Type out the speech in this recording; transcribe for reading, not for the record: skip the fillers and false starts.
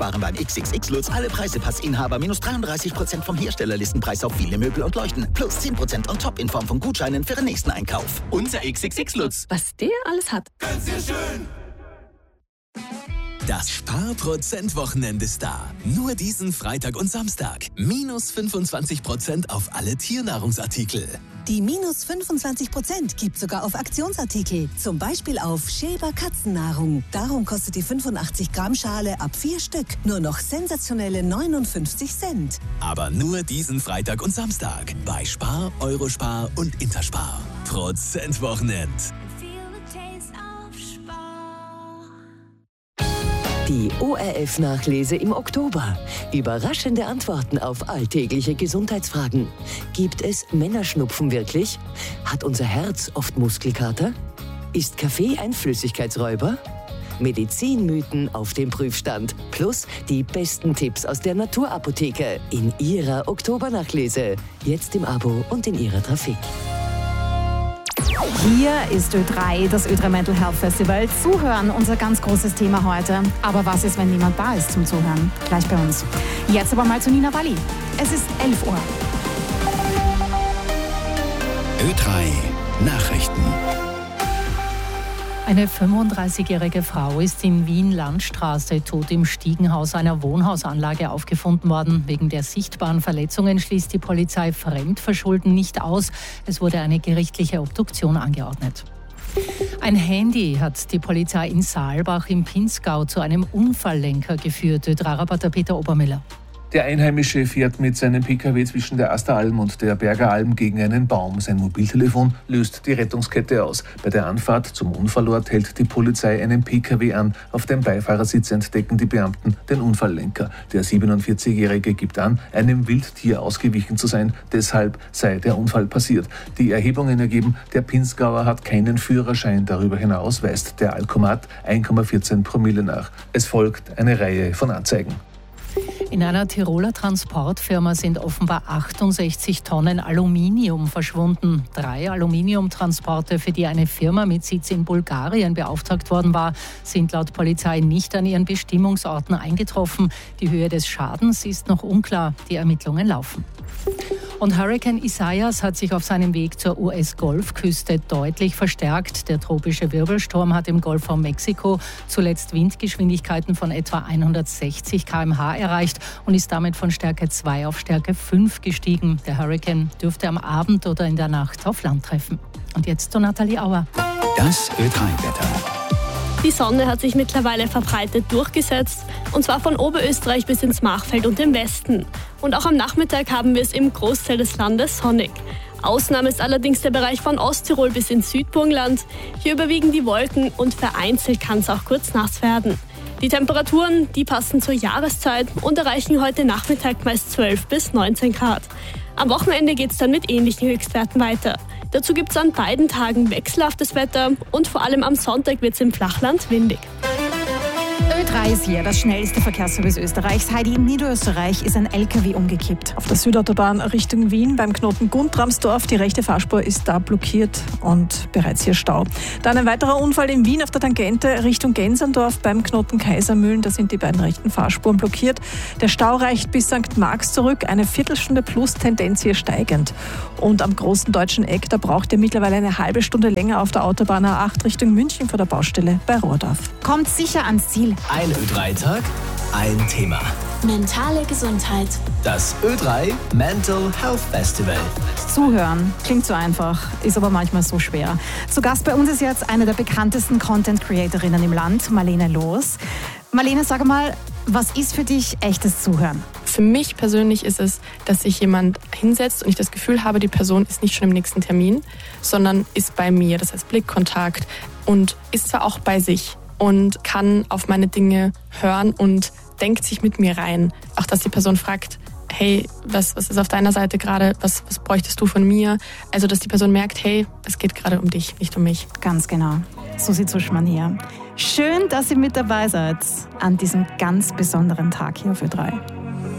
sparen beim XXX-Lutz alle Preisepassinhaber minus 33% vom Herstellerlistenpreis auf viele Möbel und Leuchten. Plus 10% on top in Form von Gutscheinen für den nächsten Einkauf. Unser XXX-Lutz. Was der alles hat. Ganz sehr schön. Das Sparprozent-Wochenende ist da. Nur diesen Freitag und Samstag. Minus 25% auf alle Tiernahrungsartikel. Die minus 25% gibt sogar auf Aktionsartikel. Zum Beispiel auf Schäber Katzennahrung. Darum kostet die 85 Gramm Schale ab 4 Stück nur noch sensationelle 59 Cent. Aber nur diesen Freitag und Samstag. Bei Spar, Eurospar und Interspar. Prozentwochenend. Die ORF-Nachlese im Oktober. Überraschende Antworten auf alltägliche Gesundheitsfragen. Gibt es Männerschnupfen wirklich? Hat unser Herz oft Muskelkater? Ist Kaffee ein Flüssigkeitsräuber? Medizinmythen auf dem Prüfstand. Plus die besten Tipps aus der Naturapotheke in Ihrer Oktobernachlese. Jetzt im Abo und in Ihrer Trafik. Hier ist Ö3, das Ö3 Mental Health Festival. Zuhören, unser ganz großes Thema heute. Aber was ist, wenn niemand da ist zum Zuhören? Gleich bei uns. Jetzt aber mal zu Nina Walli. Es ist 11 Uhr. Ö3 Nachrichten. Eine 35-jährige Frau ist in Wien-Landstraße tot im Stiegenhaus einer Wohnhausanlage aufgefunden worden. Wegen der sichtbaren Verletzungen schließt die Polizei Fremdverschulden nicht aus. Es wurde eine gerichtliche Obduktion angeordnet. Ein Handy hat die Polizei in Saalbach im Pinzgau zu einem Unfalllenker geführt. Ö3-Reporter Peter Obermüller. Der Einheimische fährt mit seinem Pkw zwischen der Asteralm und der Berger Alm gegen einen Baum. Sein Mobiltelefon löst die Rettungskette aus. Bei der Anfahrt zum Unfallort hält die Polizei einen Pkw an. Auf dem Beifahrersitz entdecken die Beamten den Unfalllenker. Der 47-Jährige gibt an, einem Wildtier ausgewichen zu sein. Deshalb sei der Unfall passiert. Die Erhebungen ergeben, der Pinzgauer hat keinen Führerschein. Darüber hinaus weist der Alkomat 1,14 Promille nach. Es folgt eine Reihe von Anzeigen. In einer Tiroler Transportfirma sind offenbar 68 Tonnen Aluminium verschwunden. 3 Aluminiumtransporte, für die eine Firma mit Sitz in Bulgarien beauftragt worden war, sind laut Polizei nicht an ihren Bestimmungsorten eingetroffen. Die Höhe des Schadens ist noch unklar. Die Ermittlungen laufen. Und Hurrikan Isaias hat sich auf seinem Weg zur US-Golfküste deutlich verstärkt. Der tropische Wirbelsturm hat im Golf von Mexiko zuletzt Windgeschwindigkeiten von etwa 160 km/h erreicht und ist damit von Stärke 2 auf Stärke 5 gestiegen. Der Hurrikan dürfte am Abend oder in der Nacht auf Land treffen. Und jetzt zu Nathalie Auer. Das Ö3-Wetter. Die Sonne hat sich mittlerweile verbreitet durchgesetzt, und zwar von Oberösterreich bis ins Machfeld und im Westen. Und auch am Nachmittag haben wir es im Großteil des Landes sonnig. Ausnahme ist allerdings der Bereich von Osttirol bis ins Südburgenland. Hier überwiegen die Wolken und vereinzelt kann es auch kurz nass werden. Die Temperaturen, die passen zur Jahreszeit und erreichen heute Nachmittag meist 12 bis 19 Grad. Am Wochenende geht es dann mit ähnlichen Höchstwerten weiter. Dazu gibt es an beiden Tagen wechselhaftes Wetter und vor allem am Sonntag wird es im Flachland windig. Ö3 ist hier, das schnellste Verkehrsservice Österreichs. Heidi, in Niederösterreich ist ein LKW umgekippt. Auf der Südautobahn Richtung Wien beim Knoten Guntramsdorf. Die rechte Fahrspur ist da blockiert und bereits hier Stau. Dann ein weiterer Unfall in Wien auf der Tangente Richtung Genserndorf beim Knoten Kaisermühlen. Da sind die beiden rechten Fahrspuren blockiert. Der Stau reicht bis St. Marx zurück. Eine Viertelstunde plus, Tendenz hier steigend. Und am großen deutschen Eck, da braucht ihr mittlerweile eine halbe Stunde länger auf der Autobahn A8 Richtung München vor der Baustelle bei Rohrdorf. Kommt sicher ans Ziel. Ein Ö3-Tag, ein Thema. Mentale Gesundheit. Das Ö3 Mental Health Festival. Zuhören klingt so einfach, ist aber manchmal so schwer. Zu Gast bei uns ist jetzt eine der bekanntesten Content-Creatorinnen im Land, Marlene Loos. Marlene, sag mal, was ist für dich echtes Zuhören? Für mich persönlich ist es, dass sich jemand hinsetzt und ich das Gefühl habe, die Person ist nicht schon im nächsten Termin, sondern ist bei mir. Das heißt Blickkontakt und ist zwar auch bei sich und kann auf meine Dinge hören und denkt sich mit mir rein. Auch dass die Person fragt, hey, was ist auf deiner Seite gerade, was bräuchtest du von mir? Also dass die Person merkt, hey, es geht gerade um dich, nicht um mich. Ganz genau. Susi Zuschmann hier. Schön, dass ihr mit dabei seid an diesem ganz besonderen Tag hier für Ö3.